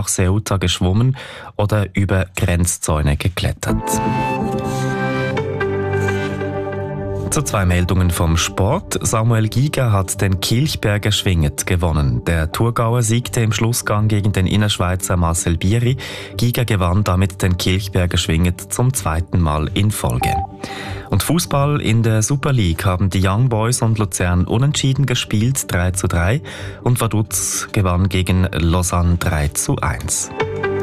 Ceuta geschwommen oder über Grenzzäune geklettert. Zu 2 Meldungen vom Sport. Samuel Giger hat den Kilchberger Schwinget gewonnen. Der Thurgauer siegte im Schlussgang gegen den Innerschweizer Marcel Bieri. Giger gewann damit den Kilchberger Schwinget zum 2. Mal in Folge. Und Fußball in der Super League haben die Young Boys und Luzern unentschieden gespielt, 3:3, und Vaduz gewann gegen Lausanne 3:1.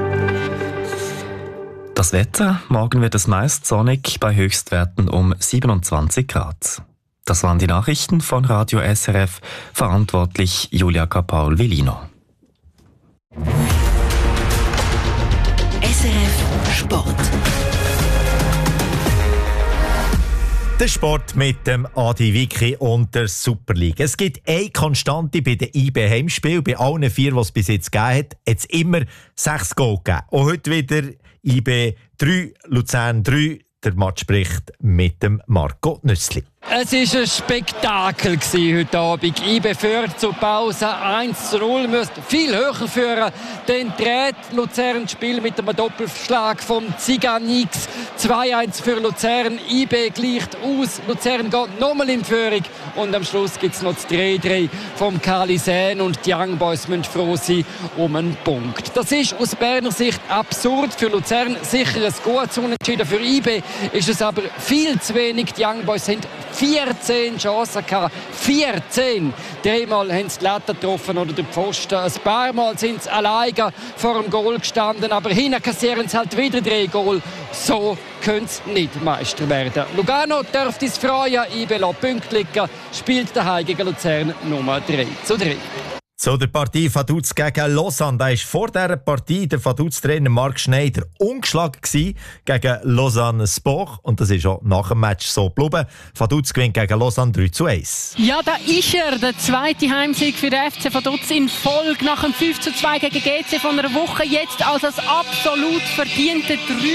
Das Wetter, morgen wird es meist sonnig bei Höchstwerten um 27 Grad. Das waren die Nachrichten von Radio SRF, verantwortlich Julia Kapaul-Velino. SRF Sport. Der Sport mit dem Adi Wicki und der Super League. Es gibt eine Konstante bei den IB Heimspielen. Bei allen 4, die es bis jetzt gegeben hat, hat es immer 6 Goal gegeben. Und heute wieder IB 3, Luzern 3. Der Match spricht mit dem Marco Nüssli. Es war ein Spektakel heute Abend. IB führt zur Pause 1:0, müsste viel höher führen. Dann dreht Luzern das Spiel mit einem Doppelschlag vom Ziganix. 2:1 für Luzern. IB gleicht aus. Luzern geht nochmal in Führung. Und am Schluss gibt es noch das 3:3 vom Kalisen. Und die Young Boys müssen froh sein um einen Punkt. Das ist aus Berner Sicht absurd. Für Luzern sicher ein gutes Unentschieden. Für IB ist es aber viel zu wenig. Die Young Boys haben 14 Chancen gehabt. 14! 3-mal haben sie die Latte getroffen oder den Pfosten. Ein paar Mal sind sie alleine vor dem Goal gestanden. Aber hinten kassieren sie halt wieder 3 Goal. So können sie nicht Meister werden. Lugano dürfte es freuen. IB lässt Punkte liegen. Spielt daheim gegen Luzern Nummer 3:3. So, der Partie Vaduz gegen Lausanne. Da war vor dieser Partie der Vaduz-Trainer Marc Schneider ungeschlagen gegen Lausanne Sport. Und das ist auch nach dem Match so geblieben. Vaduz gewinnt gegen Lausanne 3:1. Ja, da ist er, der zweite Heimsieg für den FC Vaduz in Folge. Nach dem 5:2 gegen GC von einer Woche. Jetzt also das absolut verdiente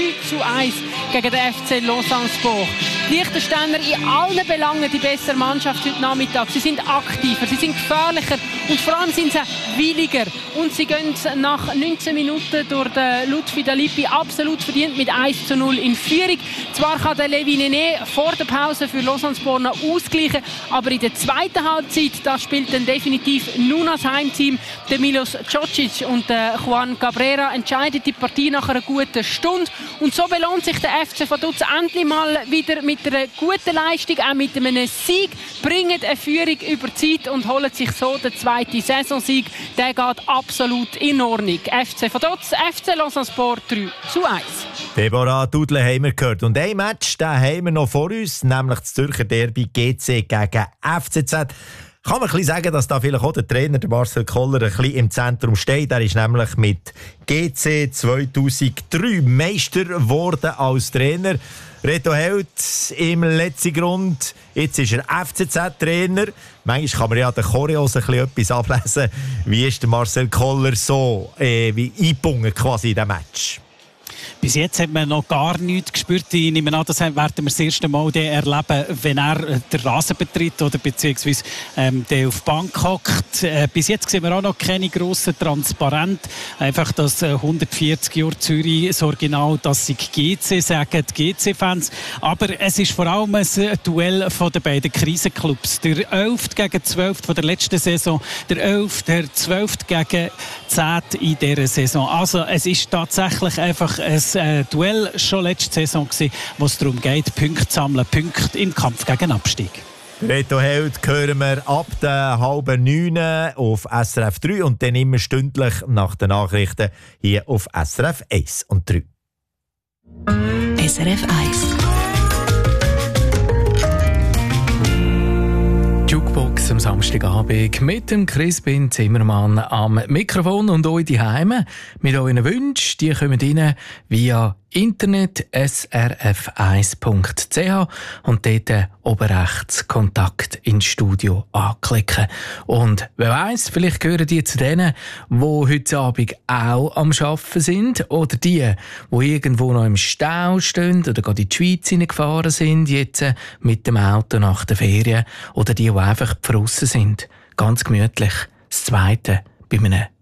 3:1 gegen den FC Lausanne Sport. Die Liechtensteiner in allen Belangen die bessere Mannschaft heute Nachmittag. Sie sind aktiver, sie sind gefährlicher und vor allem sind sie williger. Und sie gehen nach 19 Minuten durch den Lutfi Lippi absolut verdient mit 1:0 in Führung. Zwar kann der Levi Nene vor der Pause für Lausanne Sport noch ausgleichen, aber in der zweiten Halbzeit da spielt dann definitiv nur das Heimteam. Der Milos Cocic und der Juan Cabrera entscheiden die Partie nach einer guten Stunde. Und so belohnt sich der FC Vaduz endlich mal wieder mit einer guten Leistung, auch mit einem Sieg, bringen eine Führung über die Zeit und holen sich so den zweiten Saisonsieg. Der geht absolut in Ordnung. FC Vaduz, FC Lausanne Sport 3:1. Deborah Dudle haben wir gehört. Und ein Match den haben wir noch vor uns, nämlich das Zürcher Derby GC gegen FCZ. Kann man ein bisschen sagen, dass da vielleicht auch der Trainer, der Marcel Koller, ein bisschen im Zentrum steht. Er ist nämlich mit GC 2003 Meister geworden als Trainer. Reto Held im letzten Grund. Jetzt ist er FCZ-Trainer. Manchmal kann man ja den Choreos ein bisschen etwas ablesen. Wie ist der Marcel Koller so wie eingebunden quasi in diesem Match? Bis jetzt hat man noch gar nichts gespürt. Ich nehme an, das werden wir das erste Mal erleben, wenn er den Rasen betritt oder beziehungsweise der auf die Bank hockt. Bis jetzt sehen wir auch noch keine grossen Transparent. Einfach das 140 Jahre Zürich, das Original, das sie GC sagen, die GC-Fans. Aber es ist vor allem ein Duell von den beiden Krisenclubs. Der 11. gegen 12. von der letzten Saison, der 11. der 12. gegen 10. in dieser Saison. Also es ist tatsächlich einfach ein Duell schon letzte Saison gewesen, wo es darum geht, Punkte zu sammeln, Punkte im Kampf gegen Abstieg. Reto Held hören wir ab der 8:30 auf SRF 3 und dann immer stündlich nach den Nachrichten hier auf SRF 1 und 3. SRF 1. Jukebox am Samstagabend mit dem Crispin Zimmermann am Mikrofon und euch die Heime mit euren Wünschen. Die kommen rein via Internet srf1.ch und dort oben rechts Kontakt ins Studio anklicken. Und wer weiss, vielleicht gehören die zu denen, die heute Abend auch am Arbeiten sind oder die irgendwo noch im Stau stehen oder gerade in die Schweiz hineingefahren sind, jetzt mit dem Auto nach der Ferien oder die einfach draussen sind. Ganz gemütlich. Das Zweite bei einem